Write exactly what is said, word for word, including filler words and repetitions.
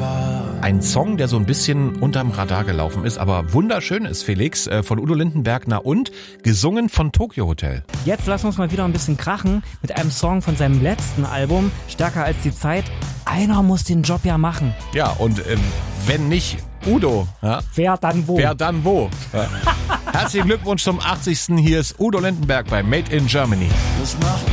Ein Song, der so ein bisschen unterm Radar gelaufen ist, aber wunderschön ist, Felix, von Udo Lindenberg, na und, gesungen von Tokio Hotel. Jetzt lassen wir uns mal wieder ein bisschen krachen mit einem Song von seinem letzten Album, Stärker als die Zeit. Einer muss den Job ja machen. Ja, und äh, wenn nicht Udo, ja, wer dann wo? Wer dann wo? Ja. Herzlichen Glückwunsch zum achtzigsten Hier ist Udo Lindenberg bei Made in Germany. Das macht